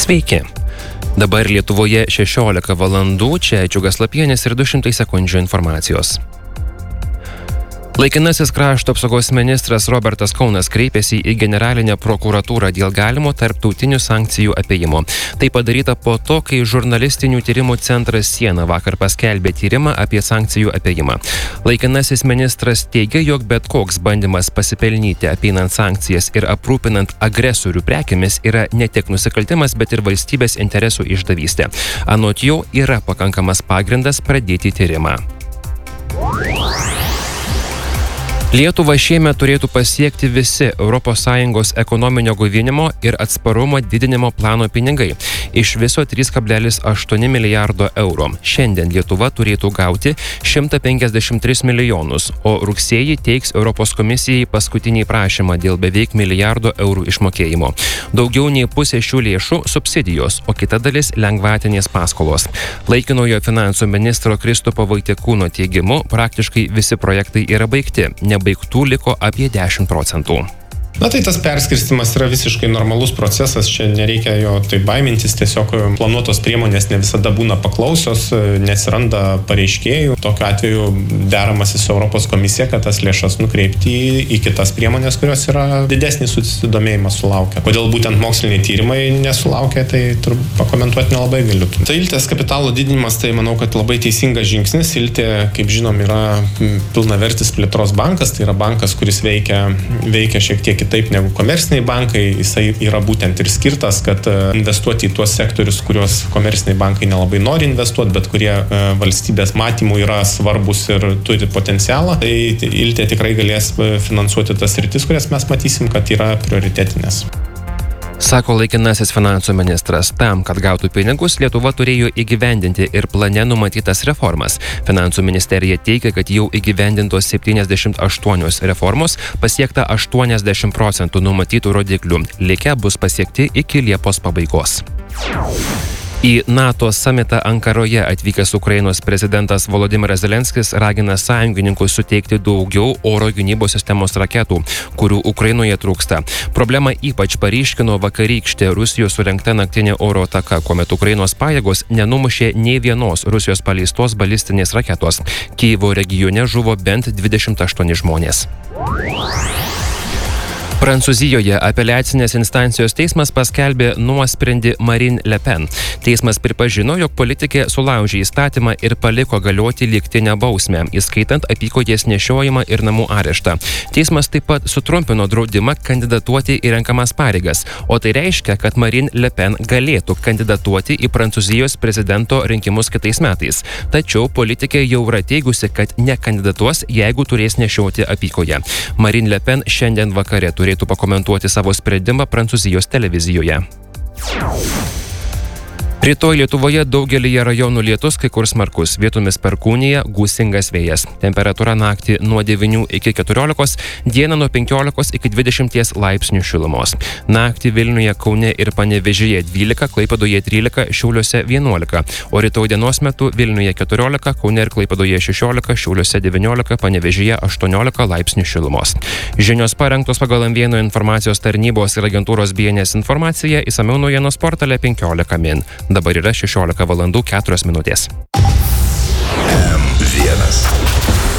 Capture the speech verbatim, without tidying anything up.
Sveiki. Dabar Lietuvoje šešiolika valandų, čia Džiugas Lapienis ir du šimtai sekundžių informacijos. Laikinasis krašto apsaugos ministras Robertas Kaunas kreipėsi į generalinę prokuratūrą dėl galimo tarptautinių sankcijų apėjimo. Tai padaryta po to, kai žurnalistinių tyrimų centras Siena vakar paskelbė tyrimą apie sankcijų apėjimą. Laikinasis ministras teigia, jog bet koks bandymas pasipelnyti apeinant sankcijas ir aprūpinant agresorių prekėmis yra ne tik nusikaltimas, bet ir valstybės interesų išdavystė. Anot jo yra pakankamas pagrindas pradėti tyrimą. Lietuvą šiemet turėtų pasiekti visi Europos Sąjungos ekonominio gaivinimo ir atsparumo didinimo plano pinigai. Iš viso trys kablelis aštuoni milijardo eurų. Šiandien Lietuva turėtų gauti šimtą penkiasdešimt tris milijonus, o rugsėjį teiks Europos komisijai paskutinį prašymą dėl beveik milijardo eurų išmokėjimo. Daugiau nei pusė šių lėšų subsidijos, o kita dalis lengvatinės paskolos. Laikinojo finansų ministro Kristupo Vaitekūno teigimu, praktiškai visi projektai yra baigti. Baigtų liko apie dešimt procentų. Na tai tas perskirstimas yra visiškai normalus procesas, čia nereikia jo taip baimintis, tiesiog planuotos priemonės ne visada būna paklausios, neatsiranda pareiškėjų. Tokiu atveju deramasi su Europos komisija, kad tas lėšas nukreipti į, į kitas priemonės, kurios yra didesnį susidomėjimą sulaukia. Kodėl būtent moksliniai tyrimai nesulaukia, tai turbūt pakomentuoti nelabai galiu. Tai Iltės kapitalo didinimas, tai manau, kad labai teisingas žingsnis. Iltė, kaip žinom, yra pilnavertis plėtros bankas, tai yra bankas, kuris veikia, veikia šiek tiek taip negu komerciniai bankai, jisai yra būtent ir skirtas, kad investuoti į tuos sektorius, kuriuos komerciniai bankai nelabai nori investuoti, bet kurie valstybės matymų yra svarbus ir turi potencialą. Tai Iltė tikrai galės finansuoti tas sritis, kurias mes matysim, kad yra prioritetinės. Sako laikinasis finansų ministras. Tam, kad gautų pinigus, Lietuva turėjo įgyvendinti ir plane numatytas reformas. Finansų ministerija teigia, kad jau įgyvendintos septyniasdešimt aštuonios reformos, pasiekta aštuoniasdešimt procentų numatytų rodiklių. Likę bus pasiekti iki Liepos pabaigos. Į NATO samitą Ankaroje atvykęs Ukrainos prezidentas Volodymyras Zelenskis ragina sąjungininkus suteikti daugiau oro gynybos sistemos raketų, kurių Ukrainoje trūksta. Problemą ypač paryškino vakarykštė Rusijos surengta naktinė oro ataka, kuomet Ukrainos pajėgos nenumušė nei vienos Rusijos paleistos balistinės raketos. Kijevo regione žuvo bent dvidešimt aštuoni žmonės. Prancūzijoje apeliacinės instancijos teismas paskelbė nuosprendį Marine Le Pen. Teismas pripažino, jog politikė sulaužė įstatymą ir paliko galioti lygtinę bausmę, įskaitant apykojės nešiojimą ir namų areštą. Teismas taip pat sutrumpino draudimą kandidatuoti į renkamas pareigas, o tai reiškia, kad Marine Le Pen galėtų kandidatuoti į Prancūzijos prezidento rinkimus kitais metais. Tačiau politikė jau yra teigusi, kad nekandidatuos, jeigu turės nešioti apykoję. Marine Le Pen šiandien vakare turėjo turėtų pakomentuoti savo sprendimą Prancūzijos televizijoje. Rytoj Lietuvoje daugelyje rajonų lietus, kai kur smarkus, vietomis perkūnija, gūsingas vėjas. Temperatūra naktį nuo devynių iki keturiolikos, dieną nuo penkiolikos iki dvidešimties laipsnių šilumos. Naktį Vilniuje, Kaune ir Panevėžyje dvylika, Klaipėdoje trylika, Šiauliuose vienuolika, o rytoj dienos metu Vilniuje keturiolika, Kaune ir Klaipėdoje šešiolika, Šiauliuose devyniolika, Panevėžyje aštuoniolika laipsnių šilumos. Žinios parengtos pagal M vienas informacijos tarnybos ir agentūros B N S informaciją, išsamiau naujienos portale penkiolika min. Dabar yra šešiolika valandų keturios minutės. M vienas.